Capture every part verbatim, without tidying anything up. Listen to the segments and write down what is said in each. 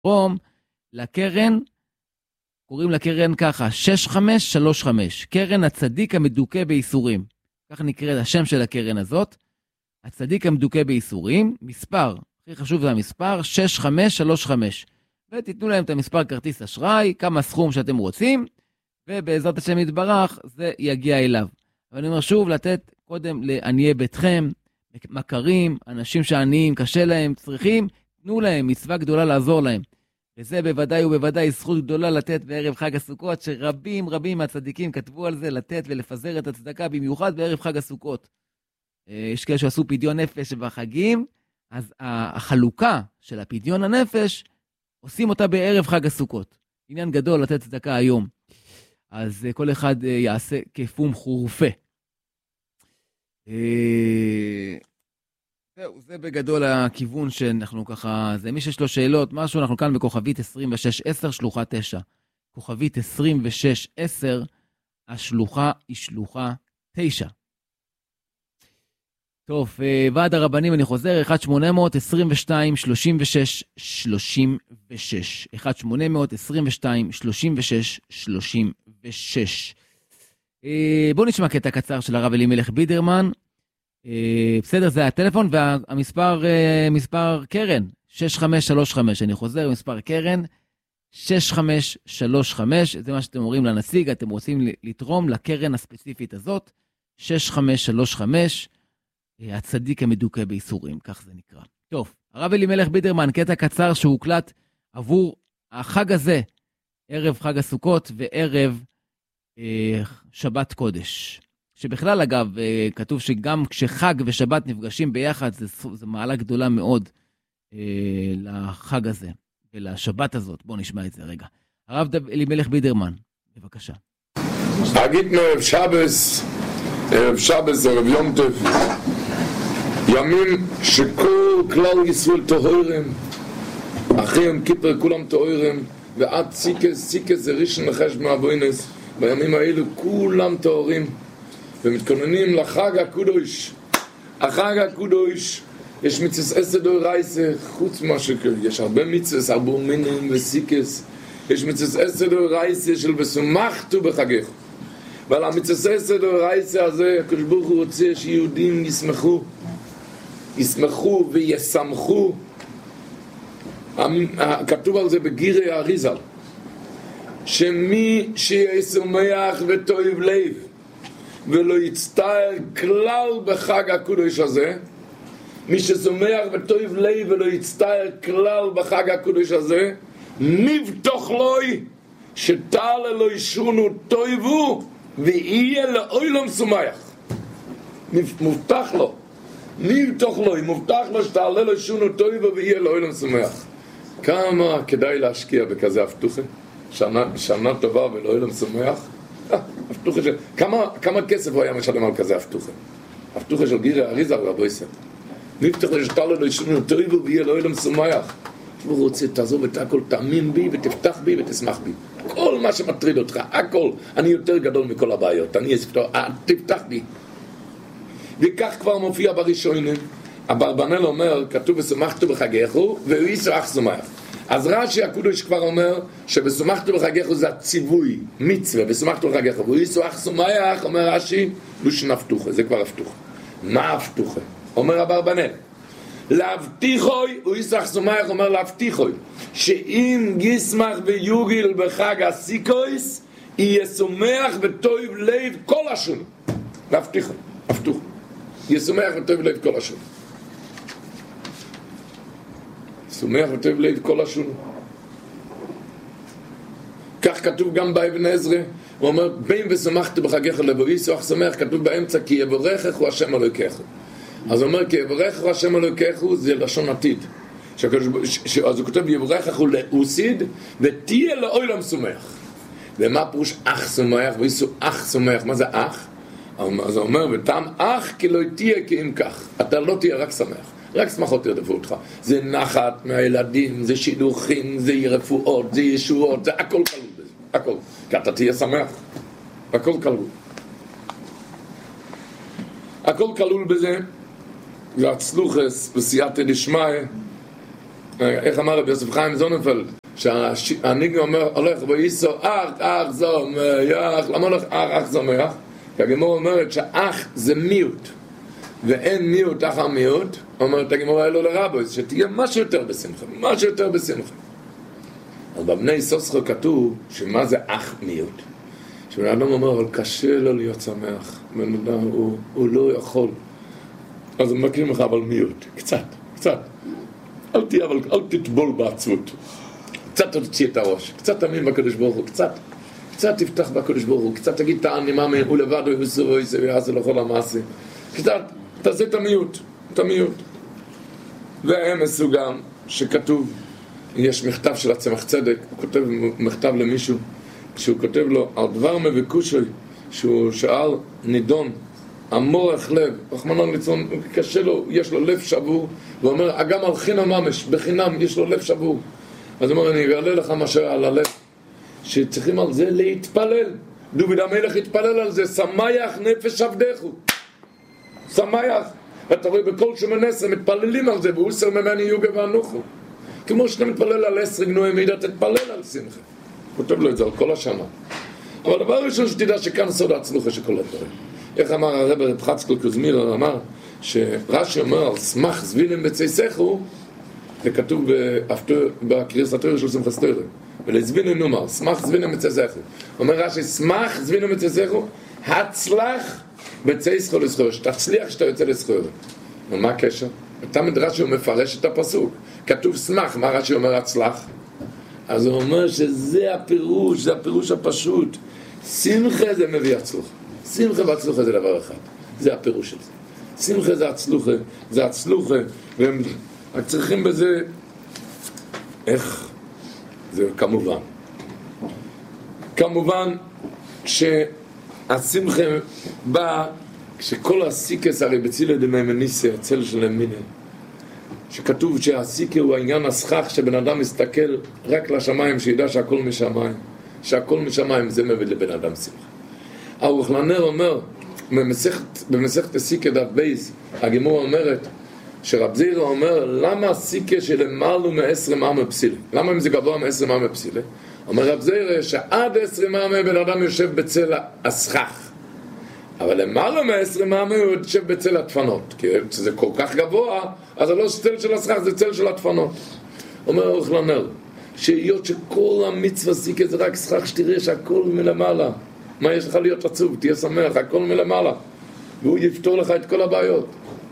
רום, לקרן, קוראים לקרן ככה, שש חמש שלוש חמש, קרן הצדיק המדוכא באיסורים. כך נקרא השם של הקרן הזאת, הצדיק המדוכא באיסורים, מספר, הכי חשוב זה המספר, שש חמש שלוש חמש. ותיתנו להם את המספר כרטיס אשראי, כמה סכום שאתם רוצים, ובעזרת השם יתברך, זה יגיע אליו. אבל אני אומר שוב, לתת קודם לעניי ביתכם, מכרים, אנשים שעניים, קשה להם, צריכים, תנו להם, מצווה גדולה לעזור להם. וזה בוודאי ובוודאי זכות גדולה לתת בערב חג הסוכות, שרבים רבים מהצדיקים כתבו על זה, לתת ולפזר את הצדקה, במיוחד בערב חג הסוכות. יש כאלה שעשו פדיון נפש בחגים, אז החלוקה של הפדיון הנפש, עושים אותה בערב חג הסוכות. עניין גדול לתת צדקה היום. אז כל אחד יעשה כפום חורפה. זהו, זה בגדול הכיוון שאנחנו ככה, זה מי שיש לו שאלות, משהו, אנחנו כאן בכוכבית עשרים ושש עשר, שלוחה תשע. כוכבית עשרים ושש עשר, השלוחה היא שלוחה תשע. טוב, ועד הרבנים אני חוזר, אחת שמונה עשרים ושתיים שלושים ושש שלושים ושש. אחת שמונה עשרים ושתיים שלושים ושש שלושים ושש. בואו נשמע קטע קצר של הרב אלימלך בידרמן. בסדר, זה הטלפון והמספר מספר קרן, שש חמש שלוש חמש. אני חוזר, מספר קרן, שש חמש שלוש חמש. זה מה שאתם אומרים לנציג, אתם רוצים לתרום לקרן הספציפית הזאת, שש חמש שלוש חמש. הצדיק המדוכא באיסורים, כך זה נקרא. טוב, הרב אלימלך בידרמן, קטע קצר שהוקלט עבור החג הזה, ערב חג הסוכות וערב אה, שבת קודש. שבכלל אגב, אה, כתוב שגם כשחג ושבת נפגשים ביחד, זה, זה מעלה גדולה מאוד אה, לחג הזה ולשבת הזאת. בואו נשמע את זה רגע. הרב אלימלך בידרמן, בבקשה. אגיד מערב שבס, ערב שבס, ערב יום טוב, ימים שכל כלל ישראל טהורים, אחרי יום כיפר כולם טהורים, ועד סיקס, סיקס זה ראשון לחשבון אבוינס, בימים האלו כולם טהורים, ומתכוננים לחג הקודש. החג הקודש, יש מצווה עשר דאורייתא, חוץ מה שכן, יש הרבה מצוות, הרבה מינים וסיקס, יש מצווה עשר דאורייתא של ושמחתו בחגך. ועל המצווה עשר דאורייתא הזה, הקדוש ברוך הוא רוצה שיהודים ישמחו, ישמחו וישמחו. כתוב על זה בגירי האריזל, שמי שישמח וטוב לב ולא יצטער כלל בחג הקודש הזה, מי ששמח וטוב לב ולא יצטער כלל בחג הקודש הזה, נבטח לוי שתעלה לו ישונו טובו ויהיה לעולם שמח. מובטח לו, נבטח לוי, מובטח לו שתעלה לו ישונו טובו ויהיה לעולם שמח. כמה כדאי להשקיע בכזה הבטוחה? שנה, שנה טובה ולעולם שמח? הבטוחה של... כמה, כמה כסף הוא היה משלם על כזה הבטוחה? הבטוחה של גירי האריזל רבו יסר. נבטח לו שתעלה לו ישונו טובו ויהיה לעולם שמח. הוא רוצה, תעזוב את הכל, תאמין בי ותפתח בי ותשמח בי. כל מה שמטריד אותך, הכל, אני יותר גדול מכל הבעיות, אני אספתור, תפתח בי. וכך כבר מופיע בראשונים, אברבנאל אומר, כתוב ושמחתו בחגךו, והוא ישמח שמח. אז רש"י הקדוש כבר אומר, שבשמחתו בחגךו זה הציווי, מצווה, ושמחתו בחגךו, והוא ישמח שמח, אומר רש"י, לושן הבטוחה, זה כבר הבטוחה. מה הבטוחה? אומר אברבנאל, להבטיחוי, הוא ישמח שמח, אומר להבטיחוי, שאם ישמח ויוגיל בחג הסיקויס, יהיה שמח וטוב לב כל השונה. להבטיחוי, הבטוח. יהיה שמח וטוב לב כל השונה. שמח וטוב לב כל השונה. כך כתוב גם באבן עזרא, הוא אומר, בין ושמחת בחגך לבוא ישמח שמח, כתוב באמצע, כי יברכך הוא השם אלוהיך. אז הוא אומר, כי יברכך השם אלוהיך זה לשון עתיד. אז הוא כותב, יברכך הוא לעוסיד, ותהיה לעולם שמח. ומה פירוש אח שמח? ויסו אח שמח, מה זה אח? אז הוא אומר, וטעם אח כי לא תהיה כי אם כך. אתה לא תהיה רק שמח. רק שמחות ירדפו אותך. זה נחת מהילדים, זה שילוחים, זה רפואות, זה ישועות, זה הכל כלול בזה. הכל. כי אתה תהיה שמח. הכל כלול. הכל כלול בזה. והצלוחס בסייעתא דשמיא, איך אמר רבי יוסף חיים זוננפלד, שהניגי אומר, הולך ואיסו אח, אח זומח, למה הולך אח, אח זומח? כי הגמור אומרת שאח זה מיעוט, ואין מיעוט אחר מיעוט, אומרת הגמור האלו לרבויס, שתהיה משהו יותר בשמחה, משהו יותר בשמחה. אז בבני סוסחו כתוב שמה זה אח מיעוט. שבן אדם אומר, אבל קשה לו להיות שמח, בן אדם הוא, הוא לא יכול. אז הם מכירים לך אבל מיעוט, קצת, קצת. אל תהיה, אבל אל תטבול בעצבות. קצת תוציא את הראש, קצת תאמין בקדוש ברוך הוא, קצת. קצת תפתח בקדוש ברוך הוא, קצת תגיד תעני מה הוא לבד, הוא יבסור ויעשה ויעשה לכל המעשה. קצת, תעשה את המיעוט, את המיעוט. והאמס הוא גם שכתוב, יש מכתב של הצמח צדק, הוא כותב מכתב למישהו, שהוא כותב לו על דבר מבקושי, שהוא שאל נידון, המורך לב, רחמנא ליצלן, קשה לו, יש לו לב שבור, והוא אומר, אגם על חינם ממש, בחינם יש לו לב שבור. אז הוא אומר, אני אגלה לך משהו על הלב, שצריכים על זה להתפלל. דוד המלך התפלל על זה, שמח נפש עבדך. שמח. ואתה רואה בכל שמן עשר מתפללים על זה, ואוסר ממני יוגה ואנוכו. כמו שאתה מתפלל על עשרה גנועי מידה, תתפלל על שמחה. כותב לו את זה על כל השנה. אבל דבר ראשון שתדע שכאן סוד הצלוחה של כל הדברים. איך אמר הרב רב חצקל קוזמיר, אמר שרש"י אומר על סמך זבילם בצייסךו, זה כתוב בקריאת התורה של שמחת תורה. ולזבילם נאמר, סמך זבילם בצייסךו. אומר רש"י, סמך זבילם בצייסךו, הצלח בצייסךו לזכור, שתצליח שאתה יוצא לזכור. ומה הקשר? תמיד רש"י הוא מפרש את הפסוק. כתוב סמך, מה רש"י אומר הצלח? אז הוא אומר שזה הפירוש, זה הפירוש הפשוט. שמחה זה מביא הצלוחה. שמחה והצלוחה זה דבר אחד. זה הפירוש של זה. שמחה זה הצלוחה, זה הצלוחה, והם צריכים בזה, איך? זה כמובן. כמובן שהשמחה בא, כשכל הסיקס הרי בצילה דמיימניסי, הצל שלהם מיני. שכתוב שהסיקה הוא העניין הסכך שבן אדם מסתכל רק לשמיים, שידע שהכל משמיים, שהכל משמיים, זה מביא לבן אדם שמחה. האורחלנר אומר, במסכת, במסכת הסיקה דף בייס, הגמור אומרת, שרב זירא אומר, למה הסיקה שלמעלו מעשרה מאמה פסילה? למה אם זה גבוה מעשרה מאמה פסילה? אומר רב זירא שעד עשרה מאמה בן אדם יושב בצל הסכך. אבל למעלה מעשרה מאמה הוא יושב בצל התפנות, כי זה כל כך גבוה, אז זה לא צל של הסכך, זה צל של התפנות. אומר אורחלנר, שהיות שכל המצווה סיקה זה רק סכך, שתראה שהכל מלמעלה. מה יש לך להיות עצוב? תהיה שמח, הכל מלמעלה. והוא יפתור לך את כל הבעיות.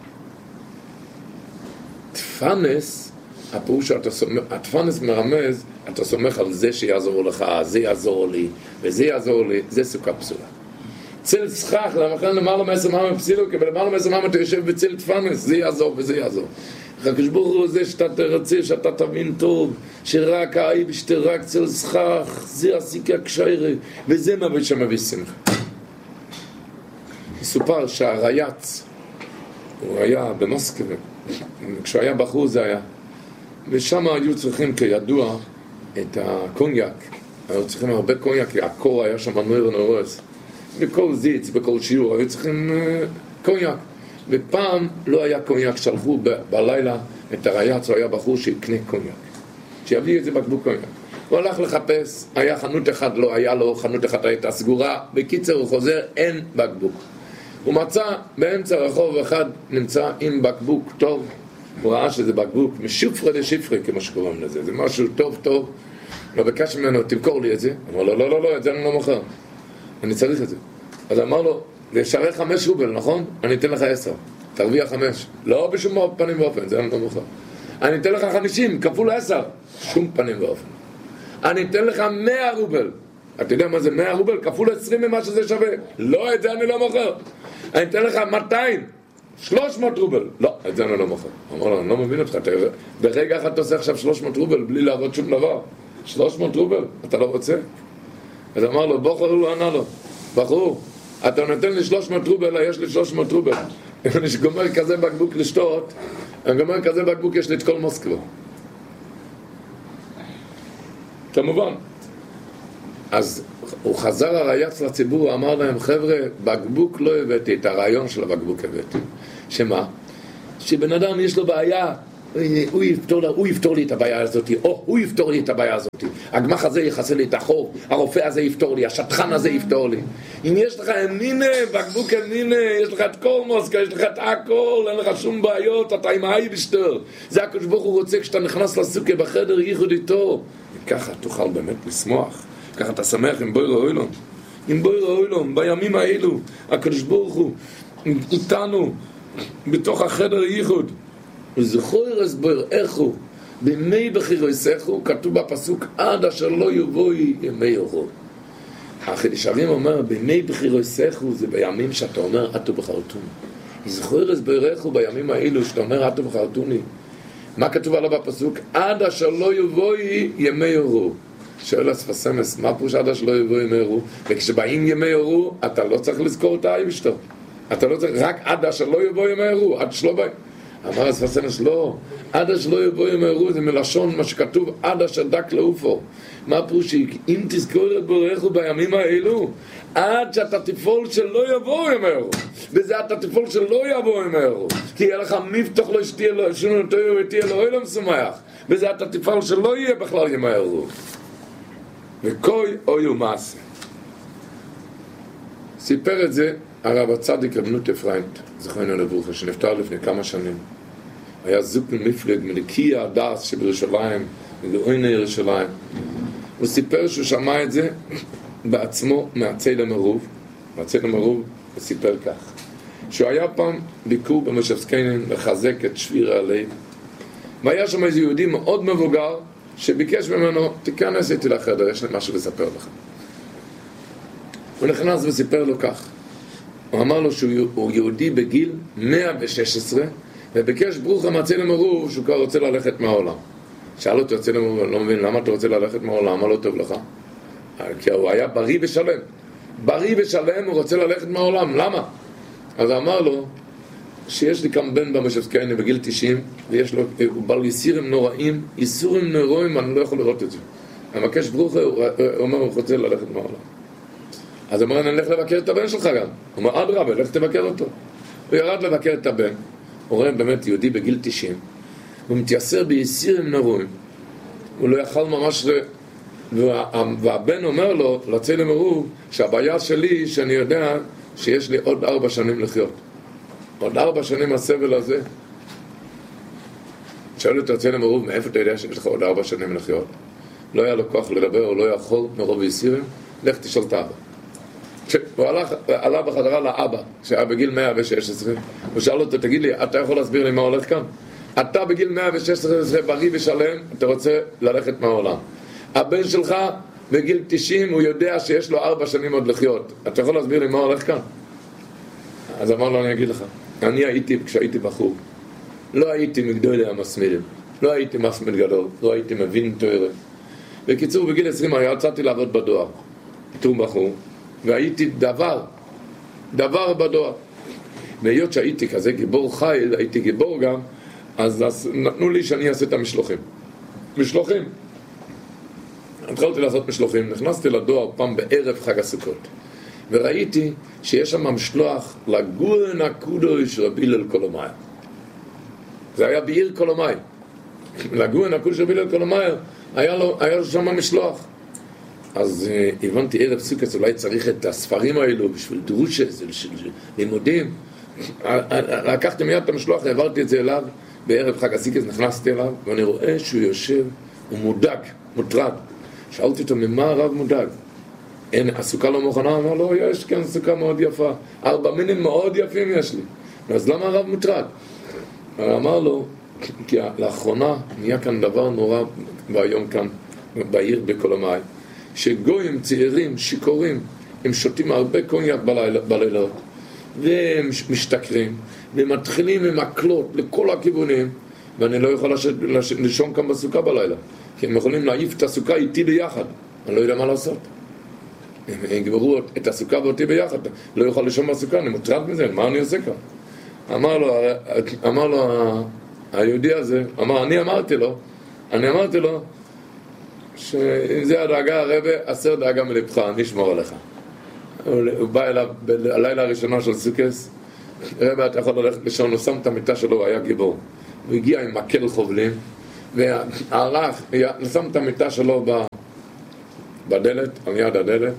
תפנס, הפירוש שאתה סומך, התפנס מרמז, אתה סומך על זה שיעזור לך, זה יעזור לי, וזה יעזור לי, זה סוכה פסולה. צל סכך, למכן למעלה מעשר מאמה פסילו, כי למעלה מעשר מאמה אתה יושב בצל תפנס, זה יעזור וזה יעזור. הקדוש ברוך הוא זה שאתה תרצה, שאתה תבין טוב, שרק האיב שתרק צל סכך, זה הסיקה הקשיירה, וזה מביא שמביא שמחה. מסופר שהרייץ, הוא היה במוסקבה, כשהוא היה בחור זה היה, ושם היו צריכים כידוע את הקוניאק, היו צריכים הרבה קוניאק, כי הקור היה שם נויר נורס, בכל זיץ, בכל שיעור, היו צריכים uh, קוניאק. ופעם לא היה קוניאק, שלחו ב- בלילה את הרייץ, הוא היה בחור שיקנה קוניאק. שיביא איזה בקבוק קוניאק. הוא הלך לחפש, היה חנות אחד, לא היה לו, חנות אחד הייתה סגורה, בקיצר הוא חוזר, אין בקבוק. הוא מצא באמצע רחוב אחד, נמצא עם בקבוק טוב, הוא ראה שזה בקבוק משופרי לשפרי, כמו שקוראים לזה, זה משהו טוב טוב, לא בקש ממנו, תמכור לי את זה. אמר לו, לא, לא, לא, את זה אני לא מוכר. אני צריך את זה. אז אמר לו, זה שווה חמש רובל, נכון? אני אתן לך עשר. תרוויח חמש. לא בשום פנים ואופן, זה אני לא מוכר. אני אתן לך חמישים, כפול עשר. שום פנים ואופן. אני אתן לך מאה רובל. אתה יודע מה זה מאה רובל? כפול עשרים ממה שזה שווה. לא, את זה אני לא מוכר. אני אתן לך מאתיים. שלוש מאות רובל. לא, את זה אני לא מוכר. אמר לו, אני לא מבין אותך. ברגע אחד אתה עושה עכשיו שלוש מאות רובל בלי לעבוד שום דבר. שלוש מאות רובל, אתה לא רוצה? אז אמר לו, בוחר הוא ענה לו, בחור, אתה נותן לי שלוש מאות רובל, יש לי שלוש מאות רובל. אם אני גומר כזה בקבוק לשתות, אני גומר כזה בקבוק, יש לי את כל מוסקבה. כמובן. אז הוא חזר הרייץ לציבור, אמר להם, חבר'ה, בקבוק לא הבאתי, את הרעיון של הבקבוק הבאתי. שמה? שבן אדם יש לו בעיה, הוא יפתור, הוא יפתור לי את הבעיה הזאת, או הוא יפתור לי את הבעיה הזאת, הגמח הזה יחסה לי את החור, הרופא הזה יפתור לי, השטחן הזה יפתור לי. אם יש לך אמנינה, בקבוק אמנינה, יש לך את כל מוסקה, יש לך את הכל, אין לך שום בעיות, אתה עם האי בשטר. זה הקדוש ברוך הוא רוצה כשאתה נכנס לסוכה בחדר ייחוד איתו, וככה תוכל באמת לשמוח, ככה אתה שמח עם בויר האוילום, עם בויר האוילום, בימים האלו, הקדוש ברוך הוא איתנו בתוך החדר ייחוד. וזכור הסבר איכו בימי בחירויסךו, כתוב בפסוק עד אשר לא יבואי ימי אורו. החידוש הרים אומר בימי בחירויסךו זה בימים שאתה אומר אתו בחרטוני. זכור הסבר איכו בימים האלו שאתה אומר אתו בחרטוני. מה כתוב עליו בפסוק? עד אשר לא יבואי ימי אורו. שואל הספסמס, מה פירוש עד אשר לא יבואי ימי אורו? וכשבאים ימי אורו אתה לא צריך לזכור את האיבשתו, אתה לא צריך, רק עד אשר לא יבואי ימי אורו, עד שלא באים. אמר הספסמס לא, עד אשר לא יבואי ימי אורו זה מלשון מה שכתוב עד אשר דק לעופו. מה פירוש? אם תזכור את בורכו בימים האלו עד שאתה תפעול שלא יבואו ימי אורו, וזה אתה תפעול שלא יבואו ימי אורו, כי יהיה לך מבטח לא שתהיה לו שנו נטוי ותהיה לו אילם שמח, וזה אתה תפעול שלא יהיה בכלל ימי אורו. וכוי אוי ומעשה. סיפר את זה הרב הצדיק רבנות אפריינט, זכרנו לברכה, שנפטר לפני כמה שנים. היה זוג מפלג מלקיה הדס שבירושלים, מגאוני ירושלים. הוא סיפר שהוא שמע את זה בעצמו מהצלם הרוב. מהצלם הרוב הוא סיפר כך, שהוא היה פעם ביקור במושב זקנים לחזק את שביר הלב, והיה שם איזה יהודי מאוד מבוגר שביקש ממנו, תיכנס איתי לחדר, יש לי משהו לספר לך. הוא נכנס וסיפר לו כך, הוא אמר לו שהוא יהודי בגיל מאה ושש עשרה, וביקש ברוך מהצלם הרוב שהוא כבר רוצה ללכת מהעולם. שאל אותו הצלם הרוב, אני לא מבין, למה אתה רוצה ללכת מהעולם? מה לא טוב לך? כי הוא היה בריא ושלם. בריא ושלם, הוא רוצה ללכת מהעולם, למה? אז הוא אמר לו, שיש לי כאן בן במשך כאלה בגיל תשעים, ויש לו, הוא בעל יסירים נוראים, יסורים נוראים, אני לא יכול לראות את זה. אני מבקש ברוך, הוא אומר, הוא רוצה ללכת מהעולם. אז הוא אומר, אני אלך לבקר את הבן שלך גם. הוא אומר, עד רבה, לך תבקר אותו. הוא ירד לבקר את הבן, הוא רואה באמת יהודי בגיל תשעים, הוא מתייסר ביסירים נוראים, הוא לא יכל ממש, וה, והבן אומר לו, לצלם הרוב, שהבעיה שלי, שאני יודע שיש לי עוד ארבע שנים לחיות. עוד ארבע שנים הסבל הזה. שאל את הצלם הרוב, מאיפה אתה יודע שיש לך עוד ארבע שנים לחיות? לא היה לו כוח לדבר, הוא לא יכול מרוב יסירים, לך תשאל את האבא. הוא הלך, עלה בחזרה לאבא, שהיה בגיל מאה ושש עשרה, הוא שאל אותו, תגיד לי, אתה יכול להסביר לי מה הולך כאן? אתה בגיל מאה ושש עשרה בריא ושלם, אתה רוצה ללכת מהעולם. הבן שלך בגיל תשעים, הוא יודע שיש לו ארבע שנים עוד לחיות. אתה יכול להסביר לי מה הולך כאן? אז אמר לו, אני אגיד לך, אני הייתי, כשהייתי בחור, לא הייתי מגדולי המסמידים, לא הייתי מסמיד גדול, לא הייתי מבין תואר. בקיצור, בגיל עשרים היה יצאתי לעבוד בדואר, בתור בחור, והייתי דבר, דבר בדואר. והיות שהייתי כזה גיבור חיל, הייתי גיבור גם, אז, אז נתנו לי שאני אעשה את המשלוחים. משלוחים. התחלתי לעשות משלוחים, נכנסתי לדואר פעם בערב חג הסוכות, וראיתי שיש שם משלוח לגורן הקודש רבי הלל קולומאייר. זה היה בעיר קולומאי. לגורן הקודש רבי הלל קולומאייר היה לו, היה לו שם משלוח. אז uh, הבנתי ערב סוכות, אולי צריך את הספרים האלו בשביל דרושס, בשביל לימודים. לקחתי מיד את המשלוח, העברתי את זה אליו בערב חג הסוכות, נכנסתי אליו, ואני רואה שהוא יושב, הוא מודאג, מוטרד. שאלתי אותו, ממה הרב מודאג? אין, הסוכה לא מוכנה? אמר לו, יש כאן סוכה מאוד יפה, ארבע מינים מאוד יפים יש לי. אז למה הרב מוטרד? אמר לו, כי לאחרונה נהיה כאן דבר נורא והיום כאן בעיר בקולומאי, שגויים צעירים, שיכורים, הם שותים הרבה קוניאק בלילה, בלילות, והם משתכרים, והם מתחילים עם מקלות לכל הכיוונים, ואני לא יכול לישון כאן בסוכה בלילה, כי הם יכולים להעיף את הסוכה איתי ביחד, אני לא יודע מה לעשות. הם גברו את הסוכה ואותי ביחד, לא יכול לישון בסוכה, אני מוטרד מזה, מה אני עושה כאן? אמר לו, אמר לו היהודי הזה, אמר, אני אמרתי לו, אני אמרתי לו, שאם זה הדאגה הרבה, עשר דאגה מלבך, אני אשמור עליך. הוא בא אליו בלילה הראשונה של סוכות, רבי, אתה יכול ללכת לישון, הוא שם את המיטה שלו, הוא היה גיבור. הוא הגיע עם מקל חובלים, והלך, שם את המיטה שלו בדלת, על יד הדלת,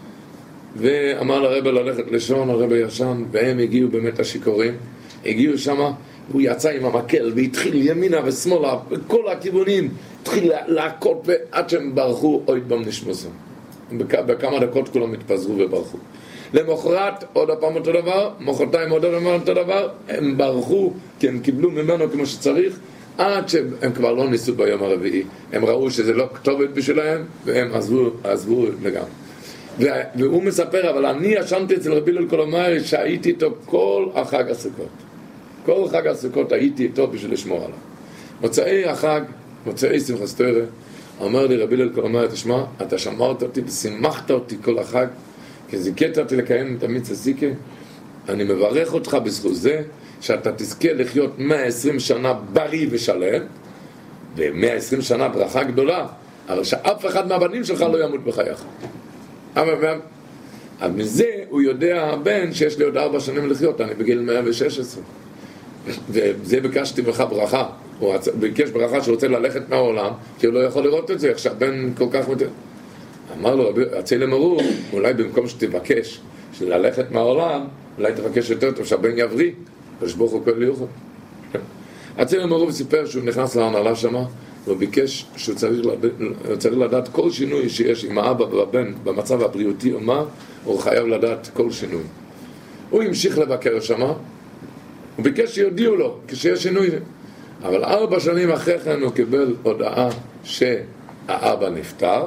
ואמר לרבא ללכת לישון, הרבא ישן, והם הגיעו באמת השיכורים, הגיעו שמה, הוא יצא עם המקל והתחיל ימינה ושמאלה, בכל הכיוונים, התחיל להכות ועד שהם ברחו, אוי בם נשמוסו. בכמה דקות כולם התפזרו וברחו. למחרת עוד הפעם אותו דבר, מחרתיים עוד הפעם אותו דבר, הם ברחו, כי הם קיבלו ממנו כמו שצריך, עד שהם כבר לא ניסו ביום הרביעי. הם ראו שזה לא כתובת בשבילהם, והם עזבו, עזבו לגמרי. והוא מספר, אבל אני ישנתי אצל רבי הלל קולומאי שהייתי איתו כל החג הסוכות. כל חג הסוכות הייתי איתו בשביל לשמור עליו. מוצאי החג, מוצאי שמחת תורה, אמר לי רבי הלל קולומאי, תשמע, אתה שמרת אותי ושימחת אותי כל החג, כי זיכית אותי לקיים את המצווה זיקה. אני מברך אותך בזכות זה, שאתה תזכה לחיות מאה ועשרים שנה בריא ושלם, ו-מאה ועשרים שנה ברכה גדולה, אבל שאף אחד מהבנים שלך לא ימות בחייך. אבל אז מזה הוא יודע הבן שיש לי עוד ארבע שנים לחיות, אני בגיל מאה ושש עשרה. וזה ביקשתי בך ברכה. הוא ביקש ברכה שרוצה ללכת מהעולם, כי הוא לא יכול לראות את זה, איך שהבן כל כך... אמר לו, הצלם אמרו, אולי במקום שתבקש ללכת מהעולם, אולי תבקש יותר טוב שהבן יבריא, ושבוך הוא כל יוכל. הצלם אמרו וסיפר שהוא נכנס להנהלה שמה, הוא ביקש שהוא צריך לדעת, צריך לדעת כל שינוי שיש עם האבא והבן במצב הבריאותי ומה, הוא חייב לדעת כל שינוי. הוא המשיך לבקר שמה, הוא ביקש שיודיעו לו כשיש שינוי, אבל ארבע שנים אחרי כן הוא קיבל הודעה שהאבא נפטר,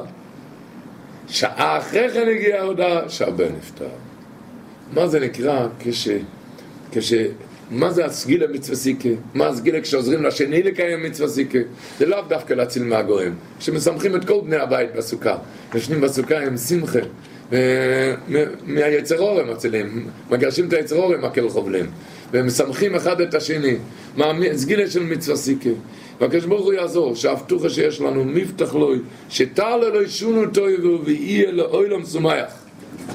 שעה אחרי כן הגיעה ההודעה שהבן נפטר. מה זה נקרא כש... כש... מה זה הסגילה מצווה סיקה? מה הסגילה כשעוזרים לשני לקיים מצווה סיקה? זה לא דווקא להציל מהגויים, שמשמחים את כל בני הבית בסוכה, ישנים בסוכה עם שמחה, מהיצר אור הם מצילים, מגרשים את היצר אור עם מקל חובלים, ומשמחים אחד את השני, סגילה של מצווה סיקה. והקדוש ברוך הוא יעזור, שהבטוחה שיש לנו מבטח לוי, שתעלה לו שונו טויבו ויהיה לו אוילום סומייך.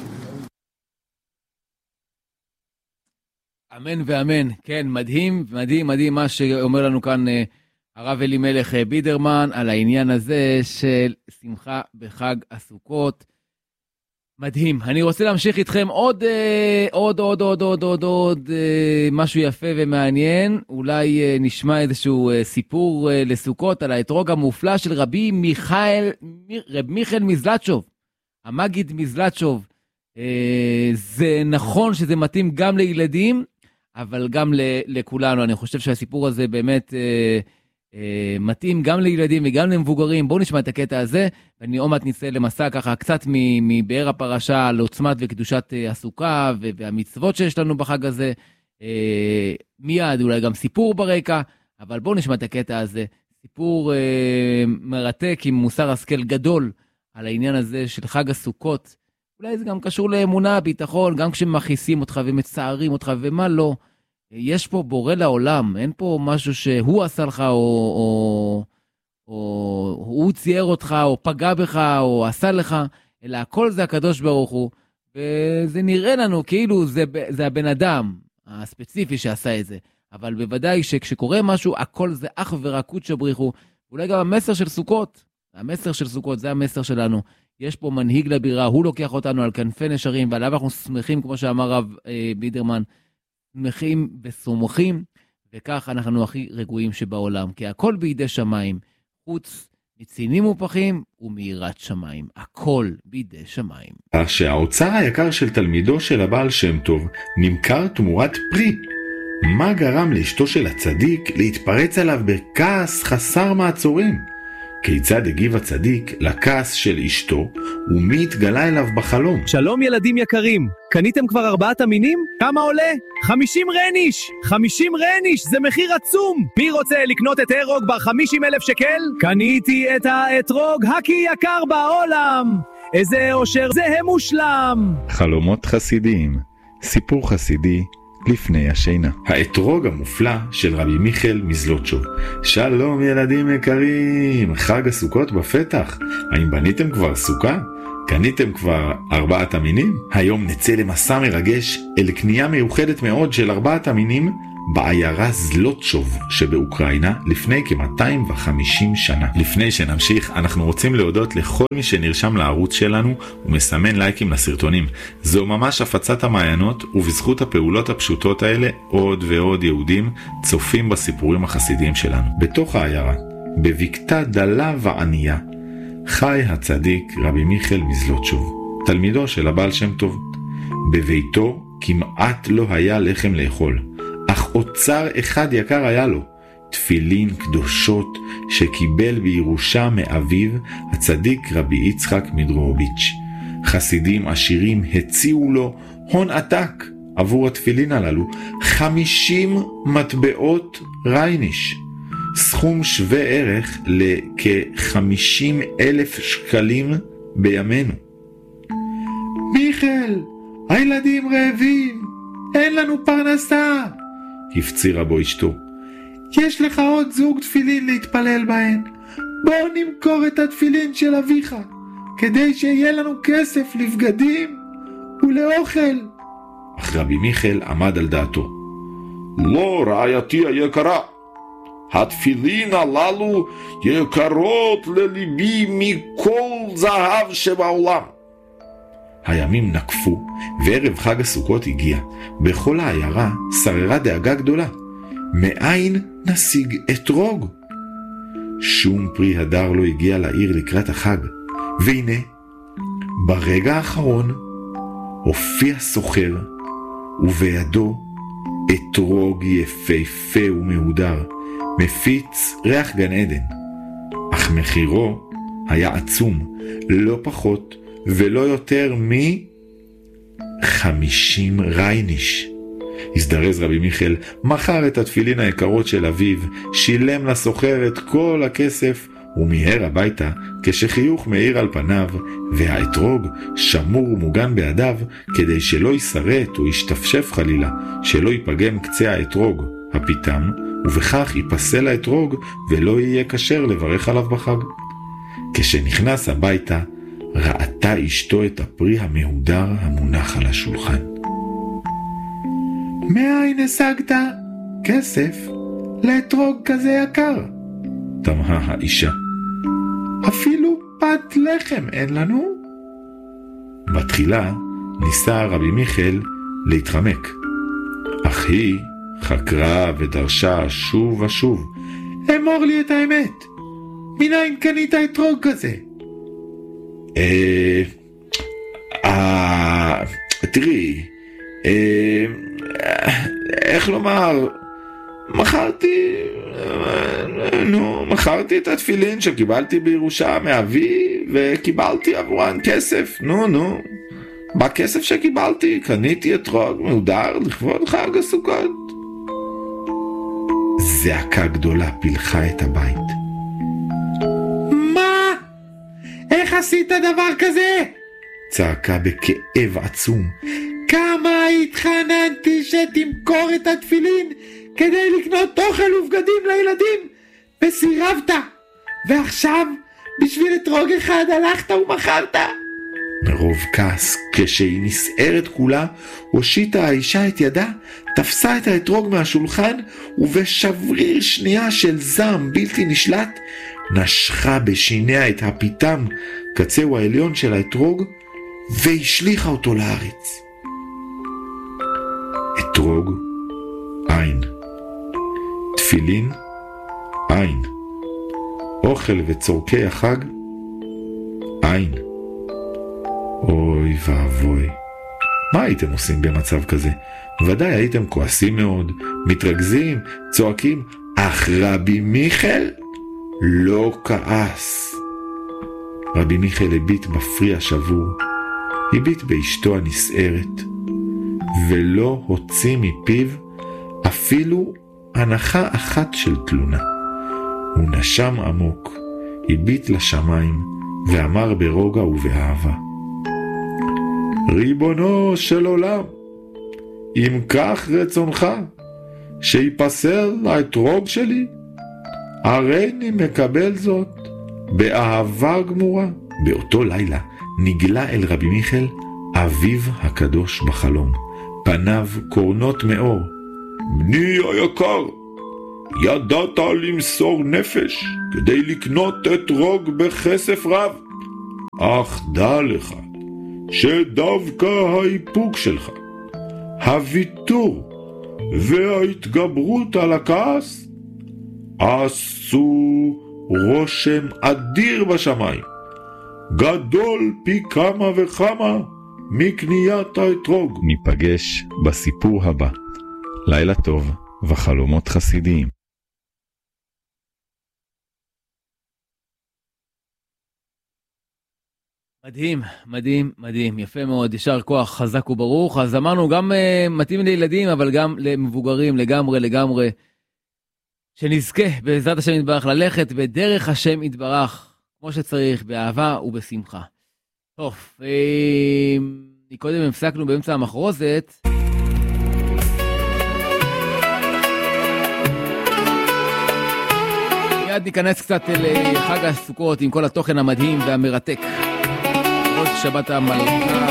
אמן ואמן. כן, מדהים, מדהים, מדהים מה שאומר לנו כאן אה, הרב אלימלך אה, בידרמן על העניין הזה של שמחה בחג הסוכות. מדהים. אני רוצה להמשיך איתכם עוד, אה, עוד, עוד, עוד, עוד, עוד, עוד אה, משהו יפה ומעניין. אולי אה, נשמע איזשהו אה, סיפור אה, לסוכות על האתרוג המופלא של רבי מיכאל, רב מיכאל מזלצ'וב, המגיד מזלצ'וב. אה, זה נכון שזה מתאים גם לילדים, אבל גם לכולנו. אני חושב שהסיפור הזה באמת אה, אה, מתאים גם לילדים וגם למבוגרים. בואו נשמע את הקטע הזה, ואני עוד מעט נצא למסע ככה קצת מבאר הפרשה על עוצמת וקדושת הסוכה והמצוות שיש לנו בחג הזה. אה, מיד אולי גם סיפור ברקע, אבל בואו נשמע את הקטע הזה. סיפור אה, מרתק עם מוסר השכל גדול על העניין הזה של חג הסוכות. אולי זה גם קשור לאמונה, ביטחון, גם כשמכיסים אותך ומצערים אותך ומה לא. יש פה בורא לעולם, אין פה משהו שהוא עשה לך או, או, או הוא צייר אותך או פגע בך או עשה לך, אלא הכל זה הקדוש ברוך הוא, וזה נראה לנו כאילו זה, זה הבן אדם הספציפי שעשה את זה. אבל בוודאי שכשקורה משהו, הכל זה אך ורק קודשא בריך הוא. אולי גם המסר של סוכות, המסר של סוכות זה המסר שלנו. יש פה מנהיג לבירה, הוא לוקח אותנו על כנפי נשרים, ועליו אנחנו שמחים, כמו שאמר רב אה, בידרמן, שמחים וסומכים, וכך אנחנו הכי רגועים שבעולם, כי הכל בידי שמיים, חוץ מצינים ופחים ומיראת שמיים, הכל בידי שמיים. שהאוצר היקר של תלמידו של הבעל שם טוב נמכר תמורת פרי. מה גרם לאשתו של הצדיק להתפרץ עליו בכעס חסר מעצורים? כיצד הגיב הצדיק לכעס של אשתו, ומי התגלה אליו בחלום? שלום ילדים יקרים, קניתם כבר ארבעת המינים? כמה עולה? חמישים רניש! חמישים רניש! זה מחיר עצום! מי רוצה לקנות את ארוג בר חמישים אלף שקל? קניתי את האתרוג הכי יקר בעולם! איזה אושר זה מושלם! חלומות חסידיים, סיפור חסידי לפני השינה. האתרוג המופלא של רבי מיכאל מזלצ'וב. שלום ילדים יקרים, חג הסוכות בפתח. האם בניתם כבר סוכה? קניתם כבר ארבעת המינים? היום נצא למסע מרגש אל קנייה מיוחדת מאוד של ארבעת המינים בעיירה זלוטשוב שבאוקראינה לפני כ-מאתיים וחמישים שנה. לפני שנמשיך, אנחנו רוצים להודות לכל מי שנרשם לערוץ שלנו ומסמן לייקים לסרטונים. זו ממש הפצת המעיינות, ובזכות הפעולות הפשוטות האלה עוד ועוד יהודים צופים בסיפורים החסידיים שלנו. בתוך העיירה, בבקתה דלה וענייה, חי הצדיק רבי מיכאל מזלוטשוב, תלמידו של הבעל שם טוב. בביתו כמעט לא היה לחם לאכול, אך אוצר אחד יקר היה לו, תפילין קדושות שקיבל בירושה מאביו הצדיק רבי יצחק מדרוביץ'. חסידים עשירים הציעו לו הון עתק עבור התפילין הללו, חמישים מטבעות רייניש, סכום שווה ערך לכ-חמישים אלף שקלים בימינו. מיכאל, הילדים רעבים, אין לנו פרנסה, הפצירה בו אשתו. יש לך עוד זוג תפילין להתפלל בהן, בוא נמכור את התפילין של אביך, כדי שיהיה לנו כסף לבגדים ולאוכל. אך רבי מיכאל עמד על דעתו. לא, רעייתי היקרה, התפילין הללו יקרות לליבי מכל זהב שבעולם. הימים נקפו, וערב חג הסוכות הגיע. בכל העיירה שררה דאגה גדולה. מאין נשיג אתרוג? שום פרי הדר לא הגיע לעיר לקראת החג. והנה, ברגע האחרון הופיע סוחר, ובידו אתרוג יפהפה ומהודר, מפיץ ריח גן עדן. אך מחירו היה עצום, לא פחות ולא יותר מ-חמישים רייניש. הזדרז רבי מיכאל, מכר את התפילין היקרות של אביו, שילם לסוחר את כל הכסף, ומיהר הביתה כשחיוך מאיר על פניו, והאתרוג שמור ומוגן בידיו, כדי שלא יסרט או ישתפשף חלילה, שלא ייפגם קצה האתרוג, הפיתם, ובכך ייפסל האתרוג ולא יהיה כשר לברך עליו בחג. כשנכנס הביתה, ראתה אשתו את הפרי המהודר המונח על השולחן. מאין השגת כסף לאתרוג כזה יקר? תמהה האישה. אפילו פת לחם אין לנו? בתחילה ניסה רבי מיכאל להתחמק, אך היא חקרה ודרשה שוב ושוב. אמור לי את האמת, מניין קנית אתרוג כזה? אה... אה... תראי, אה... איך לומר, מכרתי, נו, מכרתי את התפילין שקיבלתי בירושה מאבי, וקיבלתי עבורן כסף, נו, נו. בכסף שקיבלתי קניתי אתרוג מהודר לכבוד חג הסוכות. זעקה גדולה פילחה את הבית. מה? איך עשית דבר כזה? צעקה בכאב עצום. כמה התחננתי שתמכור את התפילין כדי לקנות אוכל ובגדים לילדים, וסירבת, ועכשיו בשביל אתרוג אחד הלכת ומכרת. מרוב כעס, כשהיא נסערת כולה, הושיטה האישה את ידה, תפסה את האתרוג מהשולחן, ובשבריר שנייה של זעם בלתי נשלט, נשכה בשיניה את הפיתם, קצהו העליון של האתרוג, והשליחה אותו לארץ. אתרוג, אין. תפילין, אין. אוכל וצורכי החג, אין. אוי ואבוי, מה הייתם עושים במצב כזה? ודאי הייתם כועסים מאוד, מתרגזים, צועקים, אך רבי מיכאל לא כעס. רבי מיכאל הביט בפרי השבור, הביט באשתו הנסערת, ולא הוציא מפיו אפילו הנחה אחת של תלונה. הוא נשם עמוק, הביט לשמיים, ואמר ברוגע ובאהבה, ריבונו של עולם, אם כך רצונך, שיפסל האתרוג שלי, הרי אני מקבל זאת באהבה גמורה. באותו לילה נגלה אל רבי מיכאל אביו הקדוש בחלום, פניו קורנות מאור, בני היקר, ידעת למסור נפש כדי לקנות אתרוג בכסף רב, אך דע לך שדווקא האיפוק שלך, הוויתור וההתגברות על הכעס עשו רושם אדיר בשמיים, גדול פי כמה וכמה מקניית האתרוג. ניפגש בסיפור הבא. לילה טוב וחלומות חסידיים. מדהים, מדהים, מדהים, יפה מאוד, ישר כוח, חזק וברוך. אז אמרנו גם uh, מתאים לילדים, אבל גם למבוגרים, לגמרי, לגמרי, שנזכה בעזרת השם יתברך ללכת בדרך השם יתברך, כמו שצריך, באהבה ובשמחה. טוב, אה, קודם הפסקנו באמצע המחרוזת. מיד ניכנס קצת אל חג הסוכות עם כל התוכן המדהים והמרתק. ראש שבת המלכה